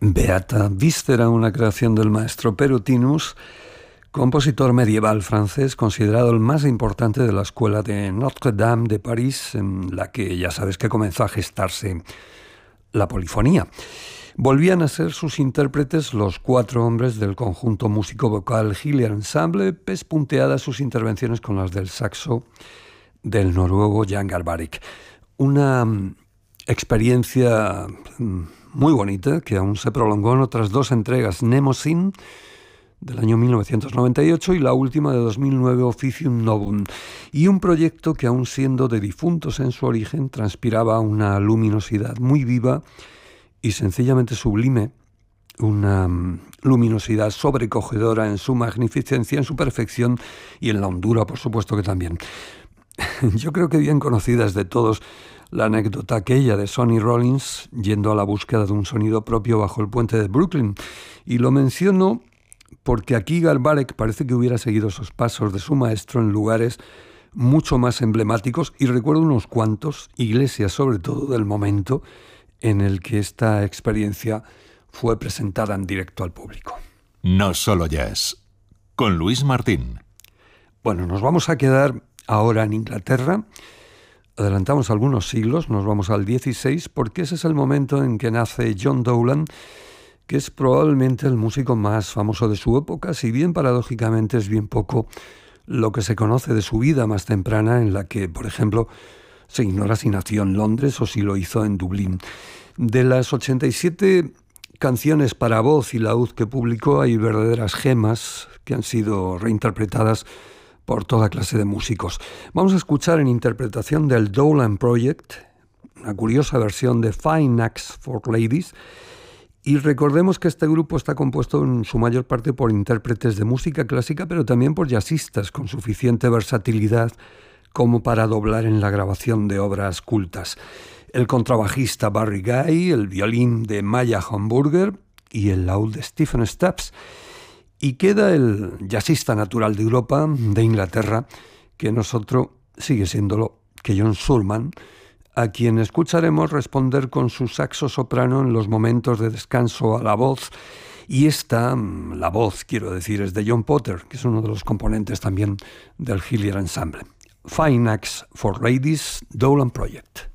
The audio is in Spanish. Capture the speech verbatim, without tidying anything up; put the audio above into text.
Beata Víscera, una creación del maestro Perutinus, compositor medieval francés, considerado el más importante de la escuela de Notre-Dame de París, en la que ya sabes que comenzó a gestarse la polifonía. Volvían a ser sus intérpretes los cuatro hombres del conjunto músico-vocal Hillier Ensemble, pespunteadas sus intervenciones con las del saxo del noruego Jan Garbarek. Una experiencia muy bonita que aún se prolongó en otras dos entregas, Mnemosyne del año mil novecientos noventa y ocho y la última de dos mil nueve, Officium Novum, y un proyecto que, aún siendo de difuntos en su origen, transpiraba una luminosidad muy viva y sencillamente sublime, una luminosidad sobrecogedora en su magnificencia, en su perfección y en la hondura, por supuesto que también. Yo creo que bien conocida es de todos la anécdota aquella de Sonny Rollins yendo a la búsqueda de un sonido propio bajo el puente de Brooklyn, y lo menciono porque aquí Garbarek parece que hubiera seguido esos pasos de su maestro en lugares mucho más emblemáticos, y recuerdo unos cuantos, iglesias sobre todo, del momento en el que esta experiencia fue presentada en directo al público. No solo jazz, con Luis Martín. Bueno, nos vamos a quedar ahora en Inglaterra. Adelantamos algunos siglos, nos vamos al dieciséis, porque ese es el momento en que nace John Dowland, que es probablemente el músico más famoso de su época, si bien paradójicamente es bien poco lo que se conoce de su vida más temprana, en la que, por ejemplo, se ignora si nació en Londres o si lo hizo en Dublín. De las ochenta y siete canciones para voz y laúd que publicó, hay verdaderas gemas que han sido reinterpretadas por toda clase de músicos. Vamos a escuchar en interpretación del Dowland Project una curiosa versión de Fine Axe for Ladies, y recordemos que este grupo está compuesto en su mayor parte por intérpretes de música clásica, pero también por jazzistas con suficiente versatilidad como para doblar en la grabación de obras cultas. El contrabajista Barry Guy, el violín de Maya Hamburger y el laúd de Stephen Stubbs. Y queda el jazzista natural de Europa, de Inglaterra, que nosotros sigue siéndolo, que John Surman, a quien escucharemos responder con su saxo soprano en los momentos de descanso a la voz. Y esta, la voz, quiero decir, es de John Potter, que es uno de los componentes también del Hillier Ensemble. Fine Axe for Ladies, Dowland Project.